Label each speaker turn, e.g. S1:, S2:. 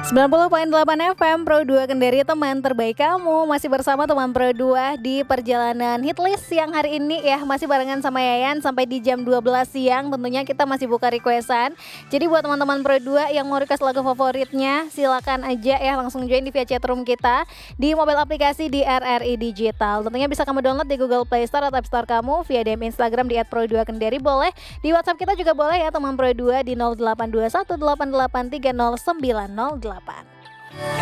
S1: 90,8 FM Pro 2 Kendari, teman terbaik kamu. Masih bersama teman Pro 2 di perjalanan hitlist siang hari ini ya. Masih barengan sama Yayan sampai di jam 12 siang. Tentunya kita masih buka requestan. Jadi buat teman-teman Pro 2 yang mau request lagu favoritnya, silakan aja ya, langsung join di via chatroom kita di mobile aplikasi di RRI Digital. Tentunya bisa kamu download di Google Play Store atau App Store kamu, via DM Instagram di @pro2kendari boleh. Di WhatsApp kita juga boleh ya teman Pro 2 di 082188300908.